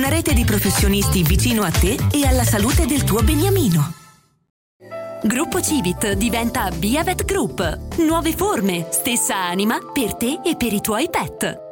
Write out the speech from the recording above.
Una rete di professionisti vicino a te e alla salute del tuo beniamino. Gruppo Civit diventa Biavet Group. Nuove forme, stessa anima per te e per i tuoi pet.